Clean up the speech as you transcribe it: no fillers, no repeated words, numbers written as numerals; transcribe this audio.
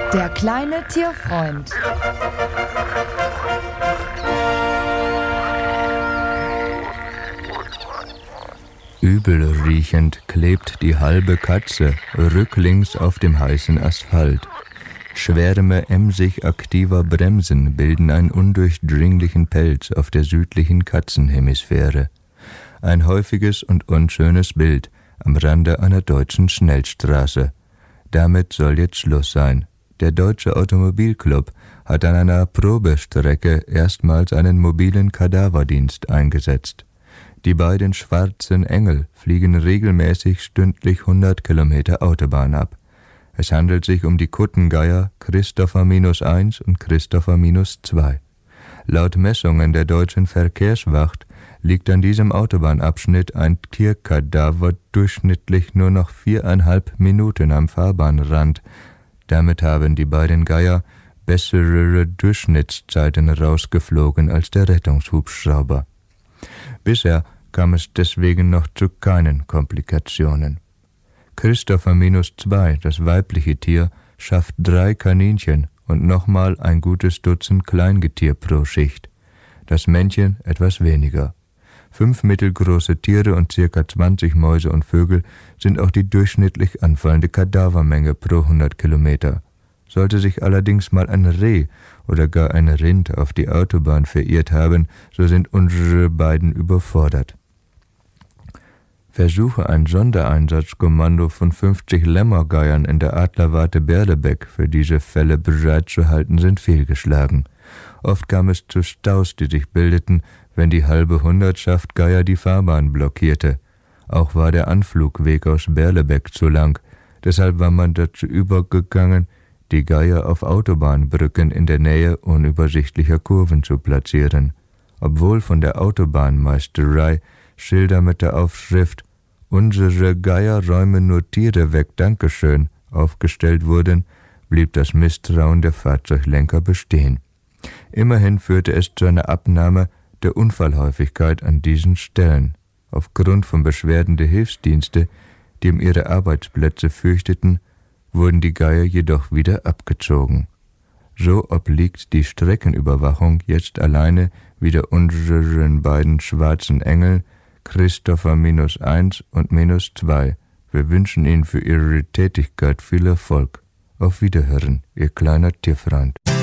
Der kleine Tierfreund. Übelriechend klebt die halbe Katze rücklings auf dem heißen Asphalt. Schwärme emsig aktiver Bremsen bilden einen undurchdringlichen Pelz auf der südlichen Katzenhemisphäre. Ein häufiges und unschönes Bild am Rande einer deutschen Schnellstraße. Damit soll jetzt Schluss sein. Der Deutsche Automobilclub hat an einer Probestrecke erstmals einen mobilen Kadaverdienst eingesetzt. Die beiden schwarzen Engel fliegen regelmäßig stündlich 100 Kilometer Autobahn ab. Es handelt sich um die Kuttengeier Christopher -1 und Christopher -2. Laut Messungen der deutschen Verkehrswacht liegt an diesem Autobahnabschnitt ein Tierkadaver durchschnittlich nur noch 4,5 Minuten am Fahrbahnrand. Damit haben die beiden Geier bessere Durchschnittszeiten rausgeflogen als der Rettungshubschrauber. Bisher kam es deswegen noch zu keinen Komplikationen. Christopher -2, das weibliche Tier, schafft 3 Kaninchen und nochmal ein gutes Dutzend Kleingetier pro Schicht. Das Männchen etwas weniger. 5 mittelgroße Tiere und ca. 20 Mäuse und Vögel sind auch die durchschnittlich anfallende Kadavermenge pro 100 Kilometer. Sollte sich allerdings mal ein Reh oder gar ein Rind auf die Autobahn verirrt haben, so sind unsere beiden überfordert. Versuche, ein Sondereinsatzkommando von 50 Lämmergeiern in der Adlerwarte Berlebeck für diese Fälle bereitzuhalten, sind fehlgeschlagen. Oft kam es zu Staus, die sich bildeten, wenn die halbe Hundertschaft Geier die Fahrbahn blockierte. Auch war der Anflugweg aus Berlebeck zu lang. Deshalb war man dazu übergegangen, die Geier auf Autobahnbrücken in der Nähe unübersichtlicher Kurven zu platzieren. Obwohl von der Autobahnmeisterei Schilder mit der Aufschrift »Unsere Geier räumen nur Tiere weg, Dankeschön« aufgestellt wurden, blieb das Misstrauen der Fahrzeuglenker bestehen. Immerhin führte es zu einer Abnahme der Unfallhäufigkeit an diesen Stellen. Aufgrund von Beschwerden der Hilfsdienste, die um ihre Arbeitsplätze fürchteten, wurden die Geier jedoch wieder abgezogen. So obliegt die Streckenüberwachung jetzt alleine wieder unseren beiden schwarzen Engeln, Christopher -1 und -2. Wir wünschen Ihnen für Ihre Tätigkeit viel Erfolg. Auf Wiederhören, Ihr kleiner Tierfreund.